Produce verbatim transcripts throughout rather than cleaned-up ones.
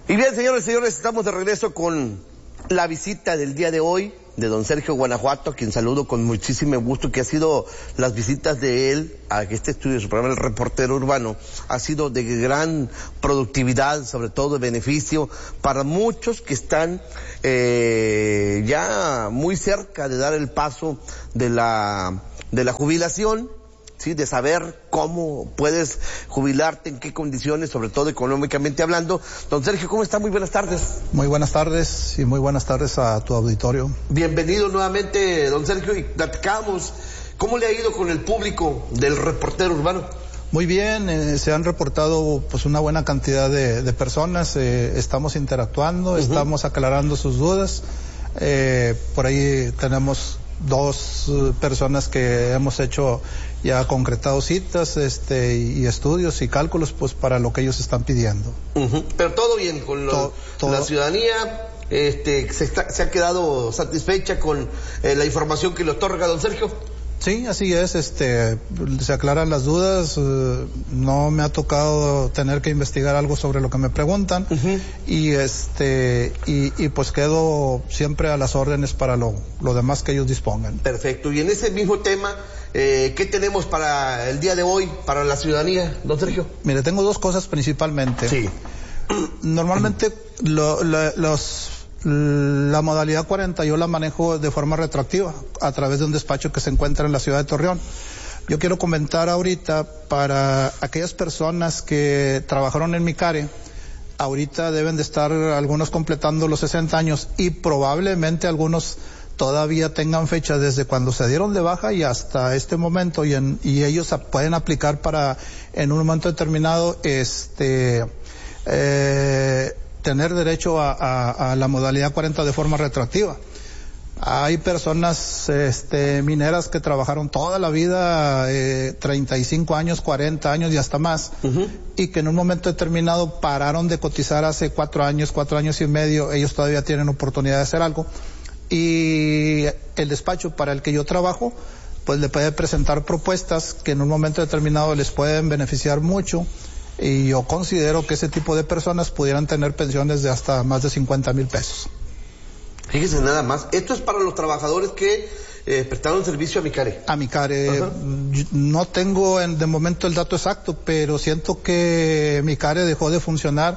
Y bien, señores y señores, estamos de regreso con la visita del día de hoy de don Sergio Guanajuato, a quien saludo con muchísimo gusto, que ha sido las visitas de él a este estudio, su programa El Reportero Urbano, ha sido de gran productividad, sobre todo de beneficio para muchos que están eh, ya muy cerca de dar el paso de la, de la jubilación. Sí, de saber cómo puedes jubilarte, en qué condiciones, sobre todo económicamente hablando. Don Sergio, ¿cómo está? Muy buenas tardes. Muy buenas tardes y muy buenas tardes a tu auditorio. Bienvenido nuevamente, don Sergio, y platicamos. ¿Cómo le ha ido con el público del Reportero Urbano? Muy bien, eh, se han reportado pues una buena cantidad de, de personas, eh, estamos interactuando, uh-huh. estamos aclarando sus dudas. Eh, por ahí tenemos dos uh, personas que hemos hecho ya concretado citas este y estudios y cálculos pues para lo que ellos están pidiendo. Uh-huh. Pero todo bien con lo, todo, todo. La ciudadanía este se, está, se ha quedado satisfecha con eh, la información que le otorga don Sergio. Sí, así es, este, se aclaran las dudas, uh, no me ha tocado tener que investigar algo sobre lo que me preguntan, uh-huh. y este, y, y pues quedo siempre a las órdenes para lo, lo demás que ellos dispongan. Perfecto, y en ese mismo tema, eh, ¿qué tenemos para el día de hoy, para la ciudadanía, don Sergio? Mire, tengo dos cosas principalmente. Sí. Normalmente, lo, lo, los... la modalidad cuarenta yo la manejo de forma retroactiva a través de un despacho que se encuentra en la ciudad de Torreón. Yo quiero comentar ahorita para aquellas personas que trabajaron en Micare, ahorita deben de estar algunos completando los sesenta años y probablemente algunos todavía tengan fecha desde cuando se dieron de baja y hasta este momento y, en, y ellos pueden aplicar para en un momento determinado este eh, tener derecho a, a, a la modalidad cuarenta de forma retroactiva. Hay personas este, mineras que trabajaron toda la vida, eh, treinta y cinco años, cuarenta años y hasta más, uh-huh. y que en un momento determinado pararon de cotizar hace cuatro años, cuatro años y medio, ellos todavía tienen oportunidad de hacer algo. Y el despacho para el que yo trabajo, pues le puede presentar propuestas que en un momento determinado les pueden beneficiar mucho. Y yo considero que ese tipo de personas pudieran tener pensiones de hasta más de cincuenta mil pesos. Fíjese nada más, esto es para los trabajadores que eh, prestaron servicio a Micare. A Micare, uh-huh. no tengo en, de momento el dato exacto, pero siento que Micare dejó de funcionar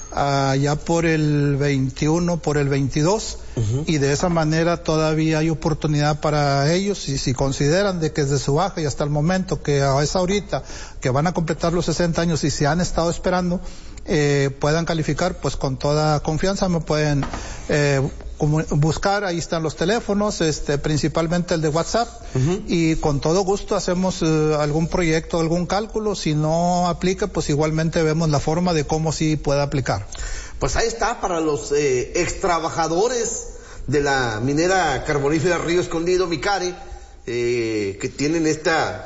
allá por el veintiuno, por el veintidós, uh-huh. y de esa manera todavía hay oportunidad para ellos, y si consideran de que desde su baja y hasta el momento que a esa ahorita que van a completar los sesenta años y se han estado esperando, eh, puedan calificar, pues con toda confianza me pueden eh, buscar, ahí están los teléfonos, este, principalmente el de WhatsApp, uh-huh. y con todo gusto hacemos eh, algún proyecto, algún cálculo. Si no aplica, pues igualmente vemos la forma de cómo sí puede aplicar. Pues ahí está, para los eh, ex trabajadores de la minera carbonífera Río Escondido, Micare, eh, que tienen esta,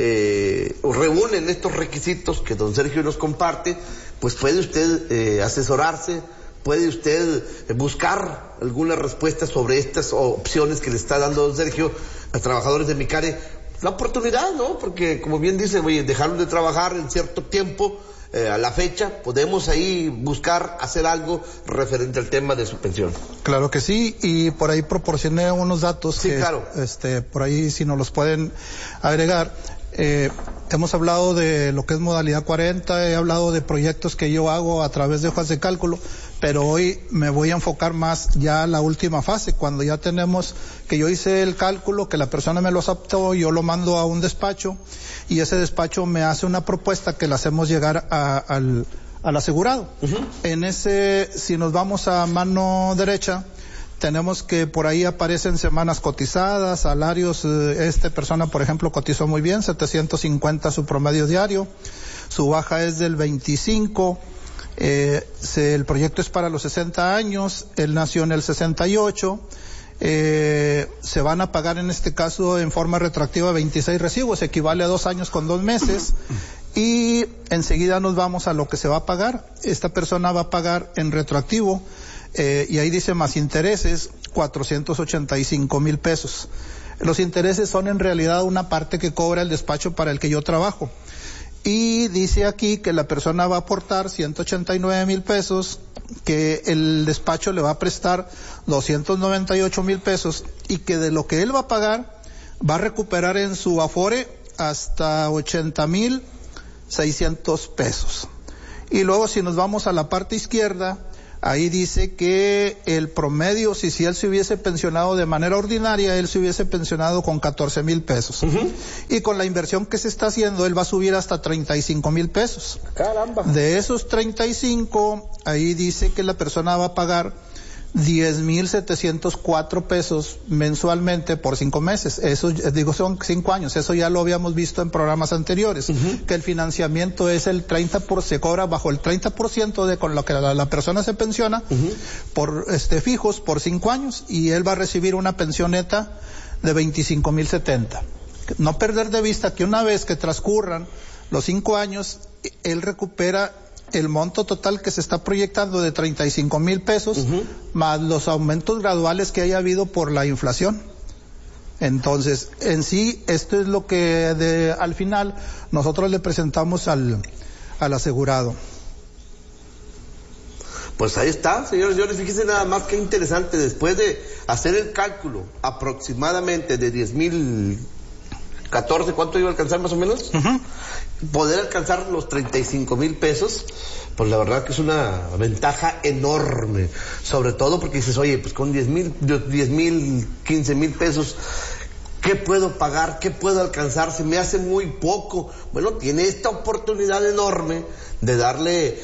eh, o reúnen estos requisitos que don Sergio nos comparte, pues puede usted eh, asesorarse, puede usted buscar alguna respuesta sobre estas opciones que le está dando don Sergio a trabajadores de Micare. La oportunidad, ¿no? Porque, como bien dice, oye, dejaron de trabajar en cierto tiempo, eh, a la fecha, podemos ahí buscar hacer algo referente al tema de su pensión. Claro que sí, y por ahí proporcioné unos datos. Sí, que, claro. Este, por ahí si nos los pueden agregar. Eh, hemos hablado de lo que es modalidad cuarenta, he hablado de proyectos que yo hago a través de hojas de cálculo, pero hoy me voy a enfocar más ya a la última fase, cuando ya tenemos que yo hice el cálculo, que la persona me lo aceptó, yo lo mando a un despacho y ese despacho me hace una propuesta que la hacemos llegar a, al, al asegurado. Uh-huh. En ese, si nos vamos a mano derecha, tenemos que por ahí aparecen semanas cotizadas, salarios, eh, esta persona por ejemplo cotizó muy bien, setecientos cincuenta su promedio diario, su baja es del veinticinco, eh, se, el proyecto es para los sesenta años, él nació en el sesenta y ocho, eh, se van a pagar en este caso en forma retroactiva veintiséis recibos, equivale a dos años con dos meses, y enseguida nos vamos a lo que se va a pagar. Esta persona va a pagar en retroactivo, Eh, y ahí dice más intereses, cuatrocientos ochenta y cinco mil pesos. Los intereses son en realidad una parte que cobra el despacho para el que yo trabajo. y dice aquí que la persona va a aportar ciento ochenta y nueve mil pesos, que el despacho le va a prestar doscientos noventa y ocho mil pesos y que de lo que él va a pagar va a recuperar en su Afore hasta ochenta mil seiscientos pesos. Y luego si nos vamos a la parte izquierda, ahí dice que el promedio, si, si él se hubiese pensionado de manera ordinaria, él se hubiese pensionado con catorce mil pesos. Uh-huh. Y con la inversión que se está haciendo, él va a subir hasta treinta y cinco mil pesos. Caramba. De esos treinta y cinco, ahí dice que la persona va a pagar diez mil setecientos cuatro pesos mensualmente por cinco meses. Eso, digo, son cinco años. Eso ya lo habíamos visto en programas anteriores. Uh-huh. Que el financiamiento es el treinta por ciento, se cobra bajo el treinta por ciento de con lo que la, la persona se pensiona, uh-huh, por este fijos por cinco años, y él va a recibir una pensión neta de veinticinco mil setenta. No perder de vista que una vez que transcurran los cinco años, él recupera el monto total que se está proyectando de treinta y cinco mil pesos, uh-huh, más los aumentos graduales que haya habido por la inflación. Entonces, en sí, esto es lo que de, al final nosotros le presentamos al, al asegurado. Pues ahí está, señores, señores, fíjense nada más que interesante, después de hacer el cálculo aproximadamente de diez mil catorce, ¿cuánto iba a alcanzar más o menos? Uh-huh. Poder alcanzar los treinta y cinco mil pesos, pues la verdad que es una ventaja enorme, sobre todo porque dices, oye, pues con diez mil, diez mil, quince mil pesos, ¿qué puedo pagar? ¿Qué puedo alcanzar? Se me hace muy poco. Bueno, tiene esta oportunidad enorme de darle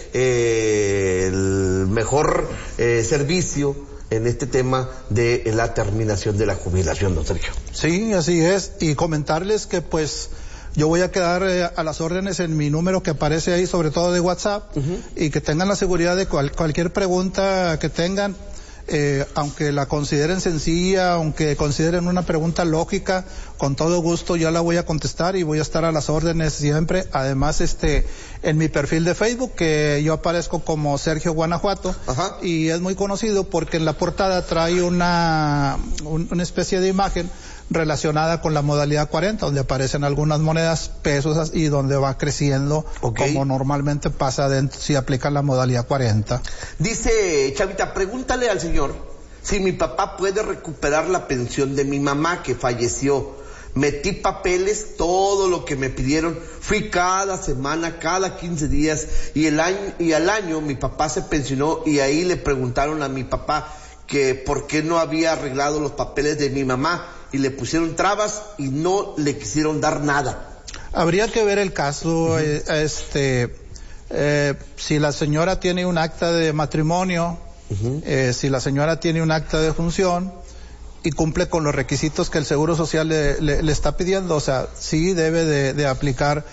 eh, el mejor eh, servicio en este tema de la terminación de la jubilación, don Sergio. Sí, así es, y comentarles que pues yo voy a quedar eh, a las órdenes en mi número que aparece ahí, sobre todo de WhatsApp, uh-huh, y que tengan la seguridad de cual, cualquier pregunta que tengan, eh, aunque la consideren sencilla, aunque consideren una pregunta lógica, con todo gusto yo la voy a contestar y voy a estar a las órdenes siempre. Además, este, en mi perfil de Facebook, que yo aparezco como Sergio Guanajuato, ajá, y es muy conocido porque en la portada trae una, un, una especie de imagen relacionada con la modalidad cuarenta, donde aparecen algunas monedas, pesos, y donde va creciendo, okay, como normalmente pasa dentro, si aplican la modalidad cuarenta. Dice Chavita, pregúntale al señor si mi papá puede recuperar la pensión de mi mamá que falleció. Metí papeles, todo lo que me pidieron, fui cada semana, cada quince días, y el año, y al año mi papá se pensionó, y ahí le preguntaron a mi papá que por qué no había arreglado los papeles de mi mamá, y le pusieron trabas y no le quisieron dar nada. Habría que ver el caso, uh-huh, eh, este, eh, si la señora tiene un acta de matrimonio, uh-huh, eh, si la señora tiene un acta de función y cumple con los requisitos que el Seguro Social le, le, le está pidiendo, o sea, sí debe de, de aplicar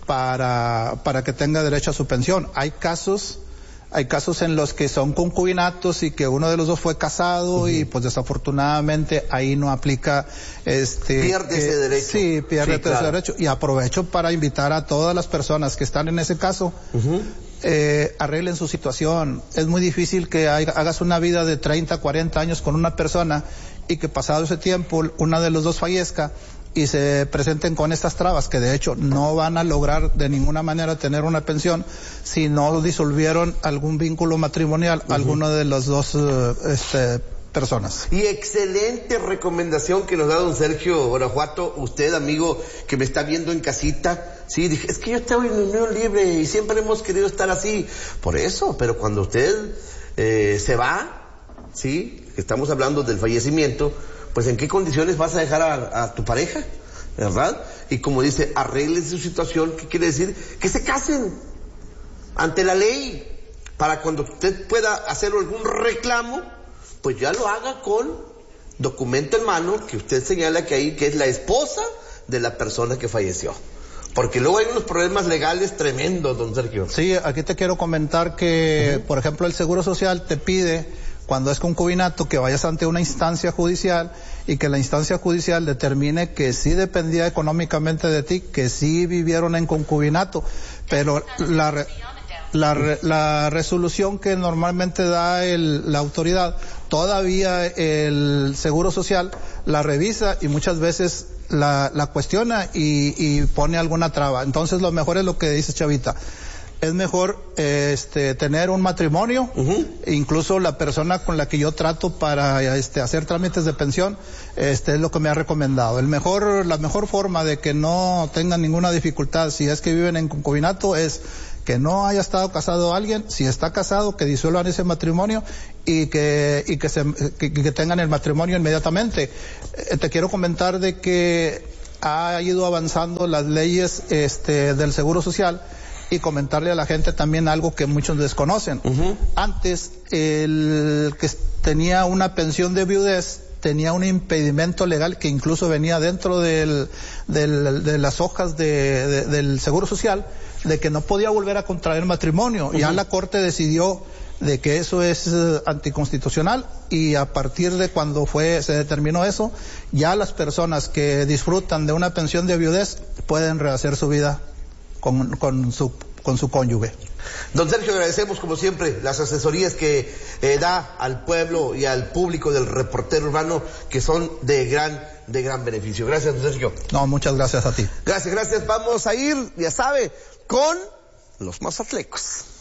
para, para que tenga derecho a su pensión. Hay casos Hay casos en los que son concubinatos y que uno de los dos fue casado, uh-huh, y pues desafortunadamente ahí no aplica este... Pierde eh, ese derecho. Sí, pierde sí, ese claro. derecho. Y aprovecho para invitar a todas las personas que están en ese caso, uh-huh, eh, arreglen su situación. Es muy difícil que hay, hagas una vida de treinta, cuarenta años con una persona y que pasado ese tiempo una de los dos fallezca y se presenten con estas trabas, que de hecho no van a lograr de ninguna manera tener una pensión si no disolvieron algún vínculo matrimonial, uh-huh, alguno de las dos uh, este, personas. Y excelente recomendación que nos da don Sergio Guanajuato, usted amigo que me está viendo en casita. Sí, dije, es que yo estoy en unión libre y siempre hemos querido estar así, por eso, pero cuando usted eh, se va, sí, estamos hablando del fallecimiento, pues en qué condiciones vas a dejar a, a tu pareja, ¿verdad? Y como dice, arreglen su situación, ¿qué quiere decir? Que se casen ante la ley, para cuando usted pueda hacer algún reclamo, pues ya lo haga con documento en mano, que usted señala que ahí, que es la esposa de la persona que falleció. Porque luego hay unos problemas legales tremendos, don Sergio. Sí, aquí te quiero comentar que, uh-huh, por ejemplo, el Seguro Social te pide, cuando es concubinato, que vayas ante una instancia judicial y que la instancia judicial determine que sí dependía económicamente de ti, que sí vivieron en concubinato, pero la, la, la resolución que normalmente da el, la autoridad, todavía el Seguro Social la revisa y muchas veces la, la cuestiona y, y pone alguna traba. Entonces lo mejor es lo que dice Chavita. Es mejor eh, este, tener un matrimonio, uh-huh. incluso la persona con la que yo trato para este, hacer trámites de pensión, este, es lo que me ha recomendado. El mejor, la mejor forma de que no tengan ninguna dificultad si es que viven en concubinato es que no haya estado casado alguien, si está casado, que disuelvan ese matrimonio y que, y que, se, que, que tengan el matrimonio inmediatamente. Eh, te quiero comentar de que ha ido avanzando las leyes este, del Seguro Social, y comentarle a la gente también algo que muchos desconocen. Uh-huh. Antes, el que tenía una pensión de viudez tenía un impedimento legal que incluso venía dentro del, del, de las hojas de, de, del Seguro Social, de que no podía volver a contraer matrimonio. Uh-huh. Ya la Corte decidió de que eso es uh, anticonstitucional, y a partir de cuando fue se determinó eso, ya las personas que disfrutan de una pensión de viudez pueden rehacer su vida Con, con su con su cónyuge. Don Sergio, agradecemos como siempre las asesorías que eh, da al pueblo y al público del Reportero Urbano, que son de gran de gran beneficio. Gracias, don Sergio. No, muchas gracias a ti. Gracias, gracias. Vamos a ir, ya sabe, con los mazatlecos.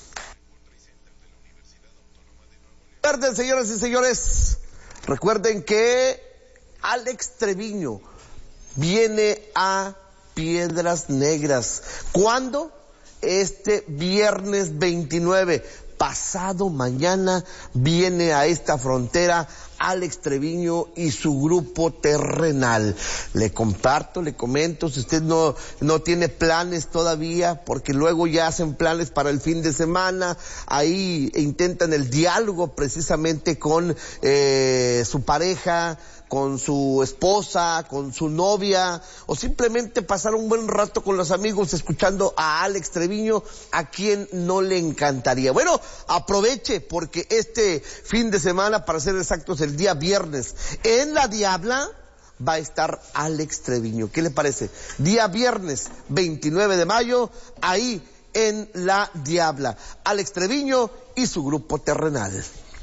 Recuerden, señoras y señores, recuerden que Alex Treviño viene a Piedras Negras. ¿Cuándo? Este viernes veintinueve. Pasado mañana viene a esta frontera Alex Treviño y su grupo terrenal. Le comparto, le comento, si usted no, no tiene planes todavía, porque luego ya hacen planes para el fin de semana, ahí intentan el diálogo precisamente con eh, su pareja, con su esposa, con su novia, o simplemente pasar un buen rato con los amigos escuchando a Alex Treviño, a quien no le encantaría. Bueno, aproveche, porque este fin de semana, para ser exactos, el día viernes, en La Diabla, va a estar Alex Treviño. ¿Qué le parece? Día viernes, veintinueve de mayo, ahí en La Diabla. Alex Treviño y su grupo terrenal.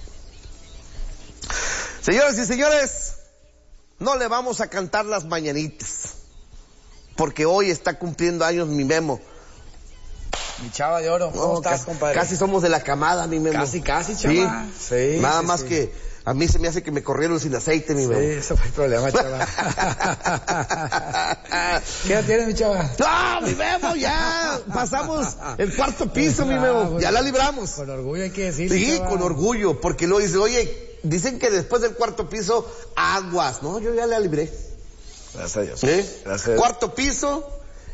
Señoras y señores, no le vamos a cantar las mañanitas, porque hoy está cumpliendo años mi Memo. Mi Chava de Oro, ¿cómo no, estás, casi, compadre? Casi somos de la camada, mi Memo. Casi, casi, Chava. Sí, sí nada sí, más sí. que a mí se me hace que me corrieron sin aceite, mi Memo. Sí, eso fue el problema, Chava. ¿Qué edad tienes, mi Chava? ¡No, mi Memo, ya! Pasamos el cuarto piso, mi Memo. Bueno, ya la libramos. Con orgullo hay que decirlo, Sí, Chava. con orgullo, porque luego dice, oye, dicen que después del cuarto piso, aguas. No, yo ya la libré. Gracias a Dios. ¿Sí? Gracias a Dios. Cuarto piso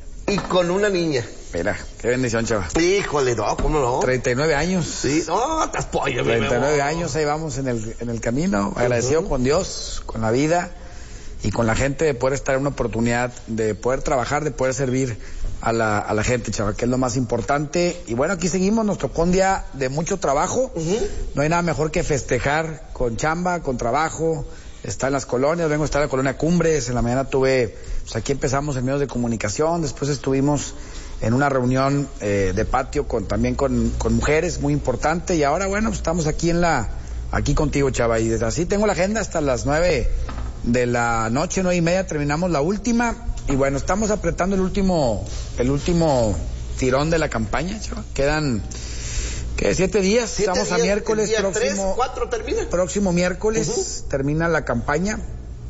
y con una niña. Mira, qué bendición, Chava. Híjole, no, ¿cómo no? treinta y nueve años. Sí, no, estás pollo, mi treinta y nueve Memo. años, ahí vamos en el, en el camino, agradecido uh-huh. con Dios, con la vida y con la gente de poder estar en una oportunidad, de poder trabajar, de poder servir a la, a la gente, Chava, que es lo más importante. Y bueno, aquí seguimos, nos tocó un día de mucho trabajo. Uh-huh. No hay nada mejor que festejar con chamba, con trabajo. Está en las colonias, vengo a estar en la colonia Cumbres, en la mañana tuve, pues aquí empezamos en medios de comunicación, después estuvimos en una reunión eh, de patio con también con, con mujeres, muy importante, y ahora bueno, pues estamos aquí en la, aquí contigo, Chava, y desde así tengo la agenda hasta las nueve de la noche, nueve y media, terminamos la última, y bueno, estamos apretando el último, el último tirón de la campaña, Chava, quedan... ¿Qué? Siete días, Siete estamos días, a miércoles, el día próximo, tres, cuatro termina. próximo miércoles uh-huh. termina la campaña,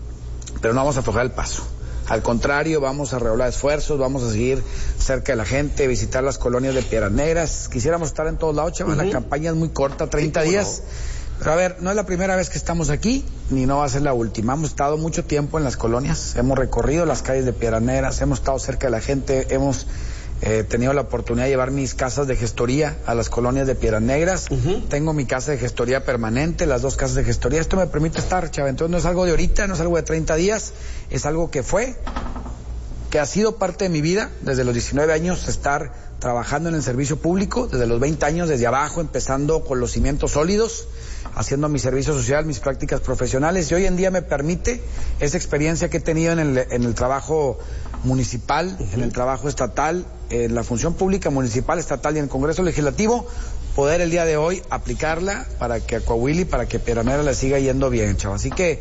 pero no vamos a aflojar el paso. Al contrario, vamos a redoblar esfuerzos, vamos a seguir cerca de la gente, visitar las colonias de Piedras Negras. Quisiéramos estar en todos lados, chaval, uh-huh. la campaña es muy corta, treinta sí, días. No. Pero a ver, no es la primera vez que estamos aquí, ni no va a ser la última. Hemos estado mucho tiempo en las colonias, hemos recorrido las calles de Piedras Negras, hemos estado cerca de la gente, hemos... He eh, tenido la oportunidad de llevar mis casas de gestoría a las colonias de Piedras Negras. Uh-huh. Tengo mi casa de gestoría permanente, las dos casas de gestoría. Esto me permite estar, Chava. Entonces no es algo de ahorita, no es algo de treinta días, es algo que fue, que ha sido parte de mi vida desde los diecinueve años, estar trabajando en el servicio público, desde los veinte años, desde abajo, empezando con los cimientos sólidos, haciendo mi servicio social, mis prácticas profesionales, y hoy en día me permite esa experiencia que he tenido en el, en el trabajo municipal, uh-huh. en el trabajo estatal, en la función pública municipal, estatal y en el Congreso Legislativo, poder el día de hoy aplicarla para que a Coahuila y para que Piedras Negras le siga yendo bien, chava. Así que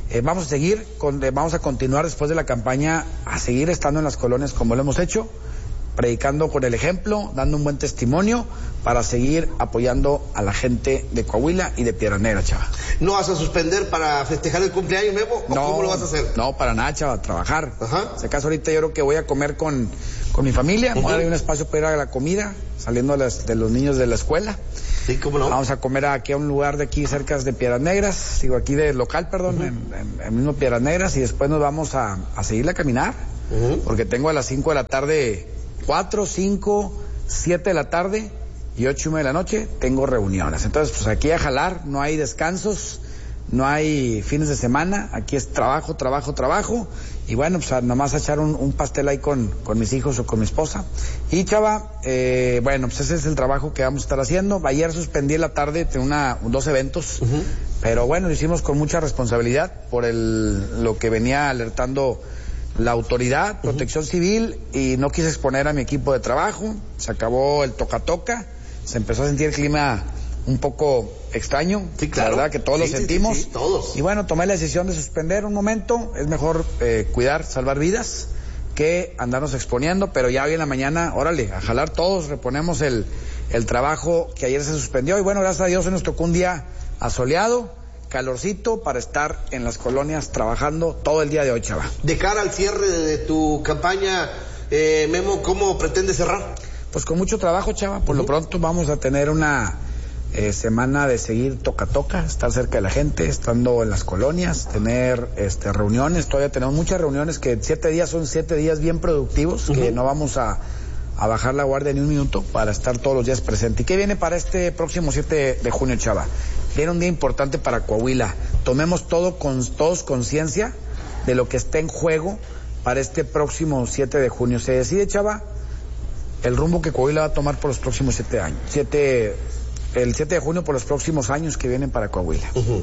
Eh, vamos a seguir, con, eh, vamos a continuar después de la campaña a seguir estando en las colonias como lo hemos hecho, predicando con el ejemplo, dando un buen testimonio para seguir apoyando a la gente de Coahuila y de Piedras Negras, chava. ¿No vas a suspender para festejar el cumpleaños, Memo? ¿O no, cómo lo vas a hacer? No, para nada, chava, a trabajar. Ajá. Si acaso ahorita yo creo que voy a comer con, con mi familia, uh-huh. Voy a dar un espacio para ir a la comida, saliendo de, las, de los niños de la escuela. Sí, cómo no. Vamos a comer aquí a un lugar de aquí cerca de Piedras Negras, digo aquí de local, perdón, uh-huh. en, en, en mismo Piedras Negras, y después nos vamos a, a seguirle a caminar, uh-huh. Porque tengo a las cinco de la tarde, cuatro, cinco, siete de la tarde y ocho y media de la noche, tengo reuniones. Entonces, pues aquí a jalar, no hay descansos, no hay fines de semana, aquí es trabajo, trabajo, trabajo, y bueno, pues nomás a echar un, un pastel ahí con, con mis hijos o con mi esposa. Y chava, eh, bueno, pues ese es el trabajo que vamos a estar haciendo. Ayer suspendí en la tarde de una, dos eventos, uh-huh. Pero bueno, lo hicimos con mucha responsabilidad por el, lo que venía alertando la autoridad, Protección uh-huh. Civil, y no quise exponer a mi equipo de trabajo. Se acabó el toca-toca, se empezó a sentir el clima un poco extraño, sí, claro. La verdad que todos sí, lo sentimos, sí, sí, todos. Y bueno, tomé la decisión de suspender un momento. Es mejor eh, cuidar, salvar vidas, que andarnos exponiendo, pero ya hoy en la mañana, órale, a jalar todos, reponemos el, el trabajo que ayer se suspendió, y bueno, gracias a Dios se nos tocó un día asoleado, calorcito, para estar en las colonias trabajando todo el día de hoy, chava. De cara al cierre de, de tu campaña, eh, Memo, ¿cómo pretendes cerrar? Pues con mucho trabajo, chava. Por uh-huh. Lo pronto vamos a tener una eh, semana de seguir toca-toca, estar cerca de la gente, estando en las colonias, tener este, reuniones. Todavía tenemos muchas reuniones, que siete días son siete días bien productivos, uh-huh. Que no vamos a, a bajar la guardia ni un minuto para estar todos los días presentes. ¿Y qué viene para este próximo siete de junio, chava? Viene un día importante para Coahuila. Tomemos todo con, todos conciencia de lo que está en juego para este próximo siete de junio. Se decide, chava, el rumbo que Coahuila va a tomar por los próximos siete años. Siete, el siete de junio por los próximos años que vienen para Coahuila. Uh-huh.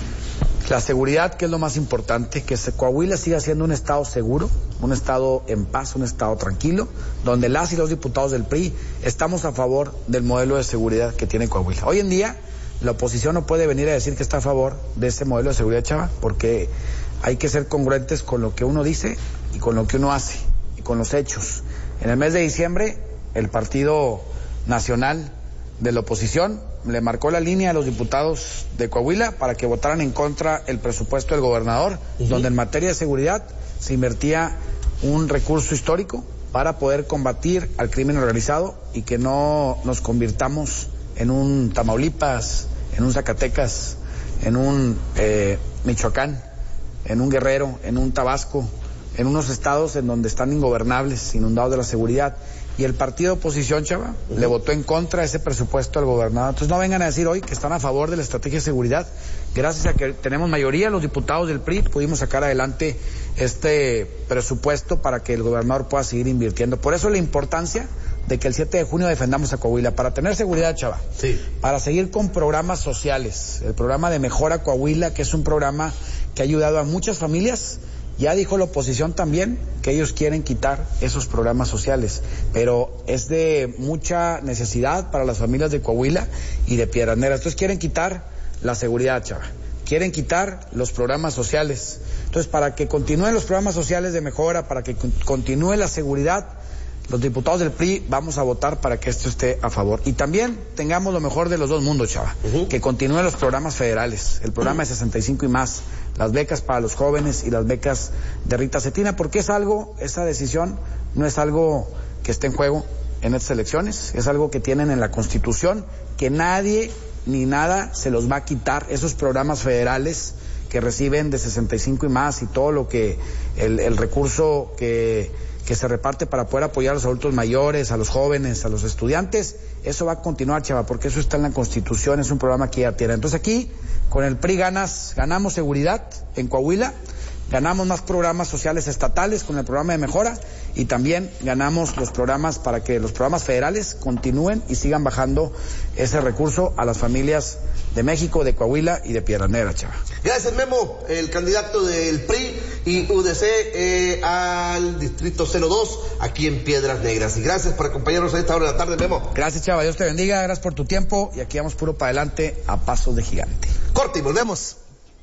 La seguridad, que es lo más importante, que Coahuila siga siendo un estado seguro, un estado en paz, un estado tranquilo, donde las y los diputados del P R I estamos a favor del modelo de seguridad que tiene Coahuila. Hoy en día, la oposición no puede venir a decir que está a favor de ese modelo de seguridad, chava, porque hay que ser congruentes con lo que uno dice y con lo que uno hace y con los hechos. En el mes de diciembre, el Partido Nacional de la Oposición le marcó la línea a los diputados de Coahuila para que votaran en contra el presupuesto del gobernador, uh-huh. Donde en materia de seguridad se invertía un recurso histórico para poder combatir al crimen organizado y que no nos convirtamos en un Tamaulipas, en un Zacatecas, en un eh, Michoacán, en un Guerrero, en un Tabasco, en unos estados en donde están ingobernables, inundados de la seguridad. Y el partido de oposición, chava, uh-huh. le votó en contra de ese presupuesto al gobernador. Entonces no vengan a decir hoy que están a favor de la estrategia de seguridad. Gracias a que tenemos mayoría, los diputados del P R I, pudimos sacar adelante este presupuesto para que el gobernador pueda seguir invirtiendo. Por eso la importancia de que el siete de junio defendamos a Coahuila, para tener seguridad, chava. Sí. Para seguir con programas sociales. El programa de Mejora Coahuila, que es un programa que ha ayudado a muchas familias. Ya dijo la oposición también que ellos quieren quitar esos programas sociales, pero es de mucha necesidad para las familias de Coahuila y de Piedras Negras. Entonces quieren quitar la seguridad, chava. Quieren quitar los programas sociales. Entonces, para que continúen los programas sociales de mejora, para que continúe la seguridad, los diputados del P R I vamos a votar para que esto esté a favor. Y también tengamos lo mejor de los dos mundos, chava. Uh-huh. Que continúen los programas federales, el programa uh-huh. de sesenta y cinco y más, las becas para los jóvenes y las becas de Rita Cetina, porque es algo, esa decisión no es algo que esté en juego en estas elecciones, es algo que tienen en la Constitución, que nadie ni nada se los va a quitar, esos programas federales que reciben de sesenta y cinco y más y todo lo que, el, el recurso que... que se reparte para poder apoyar a los adultos mayores, a los jóvenes, a los estudiantes, eso va a continuar, chava, porque eso está en la Constitución, es un programa que ya tiene. Entonces aquí, con el P R I ganas, ganamos seguridad en Coahuila, ganamos más programas sociales estatales con el programa de mejora y también ganamos los programas para que los programas federales continúen y sigan bajando ese recurso a las familias de México, de Coahuila y de Piedras Negras, chava. Gracias, Memo, el candidato del P R I y U D C eh, al distrito cero dos aquí en Piedras Negras. Y gracias por acompañarnos a esta hora de la tarde, Memo. Gracias, chava, Dios te bendiga, gracias por tu tiempo y aquí vamos puro para adelante a pasos de gigante. Corte y volvemos.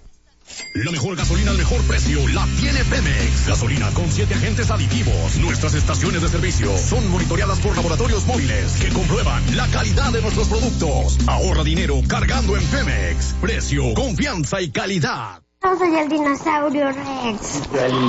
La mejor gasolina al mejor precio la tiene Pemex. Gasolina con siete agentes aditivos. Nuestras estaciones de servicio son monitoreadas por laboratorios móviles que comprueban la calidad de nuestros productos. Ahorra dinero cargando en Pemex. Precio, confianza y calidad. Yo soy el dinosaurio Rex.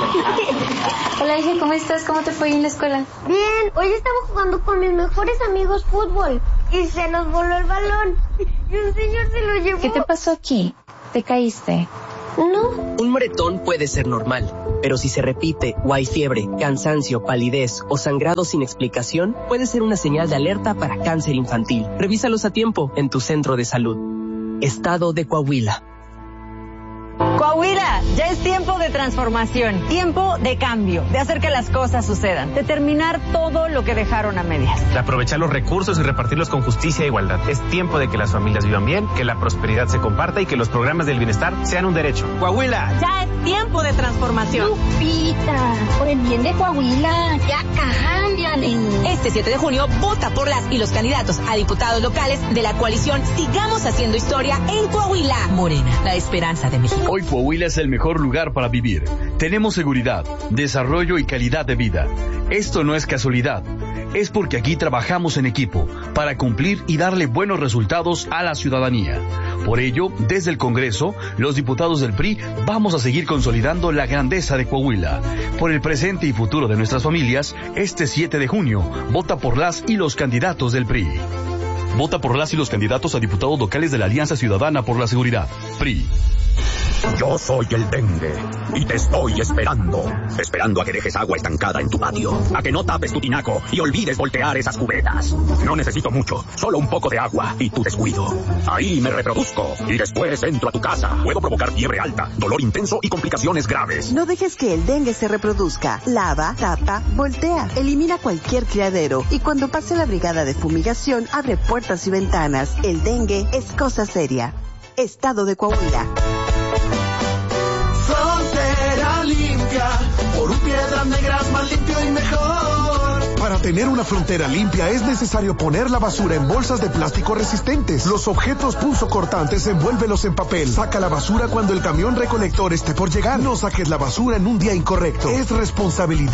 Hola, hija, ¿cómo estás? ¿Cómo te fue en la escuela? Bien, hoy estaba jugando con mis mejores amigos fútbol y se nos voló el balón y un señor se lo llevó. ¿Qué te pasó aquí? ¿Te caíste? No. Un moretón puede ser normal, pero si se repite o hay fiebre, cansancio, palidez o sangrado sin explicación, puede ser una señal de alerta para cáncer infantil. Revísalos a tiempo en tu centro de salud. Estado de Coahuila. Coahuila, ya es tiempo de transformación, tiempo de cambio, de hacer que las cosas sucedan, de terminar todo lo que dejaron a medias. De aprovechar los recursos y repartirlos con justicia e igualdad. Es tiempo de que las familias vivan bien, que la prosperidad se comparta y que los programas del bienestar sean un derecho. Coahuila. Ya es tiempo de transformación. Lupita, por el bien de Coahuila, ya cámbiale. Este siete de junio, vota por las y los candidatos a diputados locales de la coalición Sigamos Haciendo Historia en Coahuila. Morena, la esperanza de México. Hoy Coahuila es el mejor lugar para vivir. Tenemos seguridad, desarrollo y calidad de vida. Esto no es casualidad. Es porque aquí trabajamos en equipo para cumplir y darle buenos resultados a la ciudadanía. Por ello, desde el Congreso, los diputados del P R I vamos a seguir consolidando la grandeza de Coahuila. Por el presente y futuro de nuestras familias, este siete de junio, vota por las y los candidatos del P R I. Vota por las y los candidatos a diputados locales de la Alianza Ciudadana por la Seguridad, P R I. Yo soy el dengue y te estoy esperando. Esperando a que dejes agua estancada en tu patio, a que no tapes tu tinaco y olvides voltear esas cubetas. No necesito mucho, solo un poco de agua y tu descuido. Ahí me reproduzco y después entro a tu casa. Puedo provocar fiebre alta, dolor intenso y complicaciones graves. No dejes que el dengue se reproduzca. Lava, tapa, voltea. Elimina cualquier criadero y cuando pase la brigada de fumigación, abre puertas y ventanas. El dengue es cosa seria. Estado de Coahuila. Frontera limpia, por un Piedras Negras más limpio y mejor. Para tener una frontera limpia es necesario poner la basura en bolsas de plástico resistentes. Los objetos punzocortantes envuélvelos en papel. Saca la basura cuando el camión recolector esté por llegar. No saques la basura en un día incorrecto. Es responsabilidad